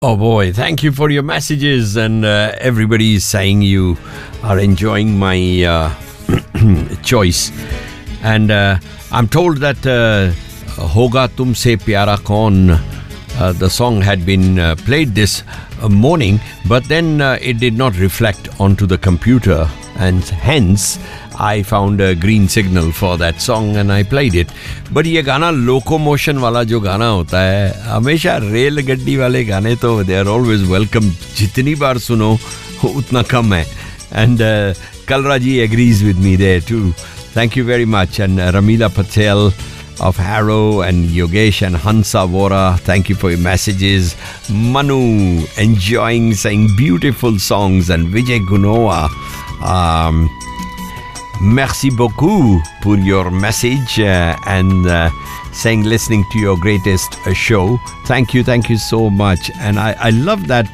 Oh boy, thank you for your messages, and everybody is saying you are enjoying my choice. And I'm told that Hoga Tumse Pyara Kaun, the song had been played this morning, but then it did not reflect onto the computer, and hence I found a green signal for that song and I played it. But ये गाना locomotion वाला जो गाना होता है, हमेशा rail गड्डी वाले गाने तो they are always welcome. जितनी बार सुनो उतना कम है. And Kalraji agrees with me there too. Thank you very much. And Ramila Patel of Harrow and Yogesh and Hansa Vora, thank you for your messages. Manu enjoying saying beautiful songs, and Vijay Gunoa, merci beaucoup pour your message and saying listening to your greatest show. Thank you so much. And I love that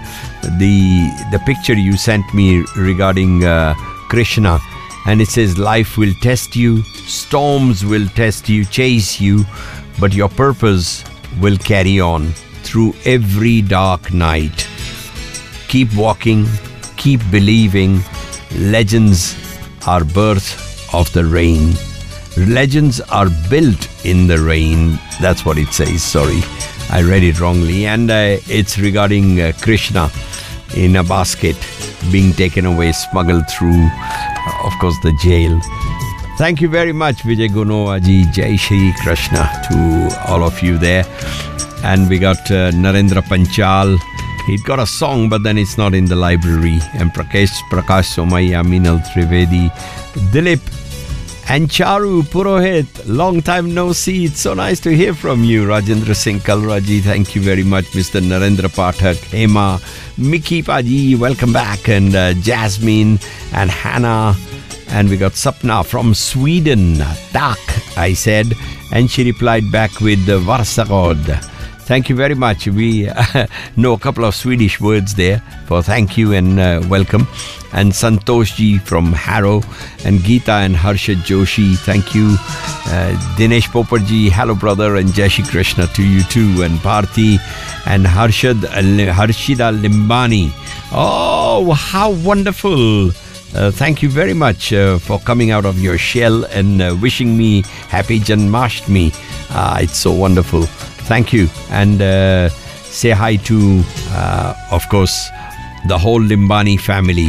the picture you sent me regarding Krishna, and it says life will test you, storms will test you, chase you, but your purpose will carry on through every dark night. Keep walking, keep believing. Legends are birth of the rain. Legends are built in the rain. That's what it says. Sorry, I read it wrongly. And it's regarding Krishna in a basket being taken away, smuggled through, of course, the jail. Thank you very much, Vijay Gunoa ji. Jai Shri Krishna to all of you there. And we got Narendra Panchal. He'd got a song, but then it's not in the library. And Prakash Somaiya, Minal Trivedi, Dilip and Charu Purohit. Long time no see. It's so nice to hear from you. Rajendra Singh Kalraji, thank you very much. Mr. Narendra Pathak, Hema, Miki Paji, welcome back. And Jasmine and Hannah. And we got Sapna from Sweden. Tak, I said. And she replied back with Varsagod. Thank you very much. We know a couple of Swedish words there for thank you and welcome. And Santosh ji from Harrow, and Geeta and Harshad Joshi, thank you. Dinesh Poparji, hello brother, and Jai Shri Krishna to you too. And Bharti and Harshida Limbani. Oh, how wonderful. Thank you very much for coming out of your shell and wishing me happy Janmashtami. It's so wonderful. Thank you. And say hi to, of course, the whole Limbani family.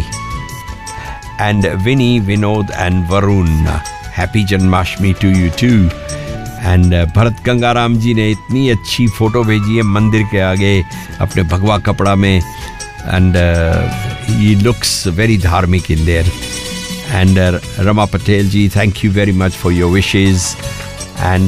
And Vinny, Vinod and Varun. Happy Janmashtami to you too. And Bharat Gangaram ji ने इतनी अच्छी photo भेजी है मंदिर के आगे अपने भगवा कपड़ा में. And he looks very dharmic in there. And Rama Patel ji, thank you very much for your wishes. And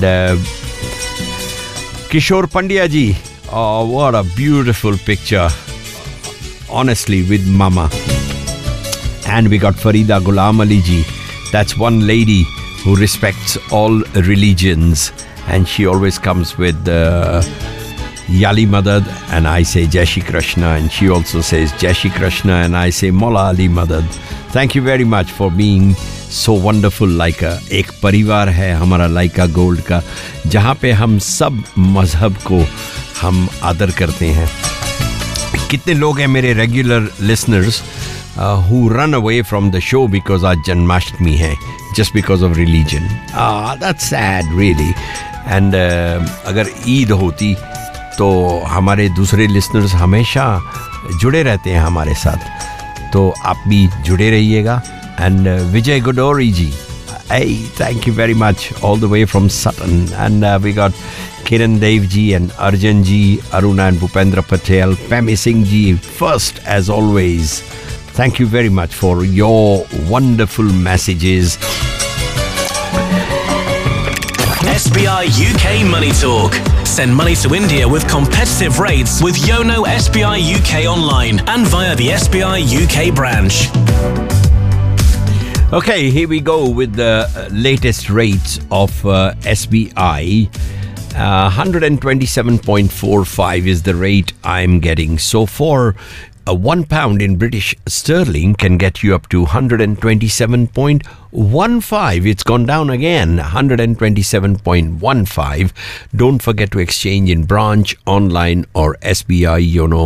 Kishore Pandya ji, oh, what a beautiful picture, honestly, with Mama. And we got Farida Ghulam Ali ji. That's one lady who respects all religions, and she always comes with Yali Madad, and I say Jai Shri Krishna, and she also says Jai Shri Krishna, and I say Mola Ali Madad. Thank you very much for being so wonderful. Laika एक परिवार है हमारा लाइका gold का, जहाँ पे हम सब मजहब को हम आदर करते हैं. कितने लोग हैं मेरे regular listeners who run away from the show because आज जन्माष्टमी है, just because of religion. That's sad really. And अगर ईद होती तो हमारे दूसरे लिसनर्स हमेशा जुड़े रहते हैं हमारे साथ, तो आप भी जुड़े रहिएगा. And Vijay Godori ji, hey, thank you very much, all the way from Sutton. And we got Kiran Dev ji and Arjun ji, Aruna and Bhupendra Patel, Pemi Singh ji, first as always. Thank you very much for your wonderful messages. SBI UK Money Talk. Send money to India with competitive rates with Yono SBI UK online and via the SBI UK branch. Okay, here we go with the latest rates of SBI. 127.45 is the rate I'm getting. So for £1 in British sterling can get you up to 127.15. It's gone down again, 127.15. Don't forget to exchange in branch, online or SBI Yono